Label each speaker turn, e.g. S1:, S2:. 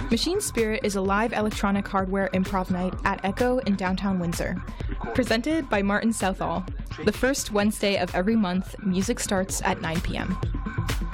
S1: Machine Spirit is a live electronic hardware improv night at Echo in downtown Windsor. Presented by Martin Southall. The first Wednesday of every month, music starts at 9 p.m.